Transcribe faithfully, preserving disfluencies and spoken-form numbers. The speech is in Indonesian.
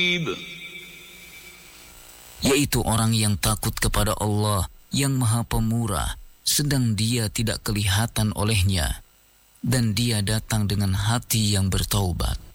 yaitu orang yang takut kepada Allah yang Maha Pemurah, sedang dia tidak kelihatan olehnya, dan dia datang dengan hati yang bertaubat.